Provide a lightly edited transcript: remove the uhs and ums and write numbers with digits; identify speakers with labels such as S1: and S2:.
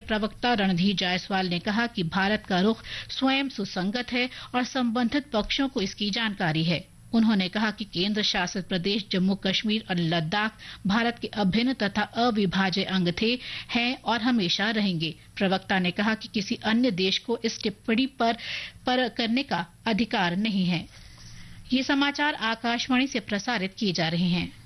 S1: प्रवक्ता रणधीर जायसवाल ने कहा कि भारत का रुख स्वयं सुसंगत है और संबंधित पक्षों को इसकी जानकारी है। उन्होंने कहा कि केंद्र शासित प्रदेश जम्मू कश्मीर और लद्दाख भारत के अभिन्न तथा अविभाज्य अंग थे, हैं और हमेशा रहेंगे। प्रवक्ता ने कहा कि किसी अन्य देश को इस टिप्पणी पर करने का अधिकार नहीं है। ये समाचार आकाशवाणी से प्रसारित किए जा रहे हैं।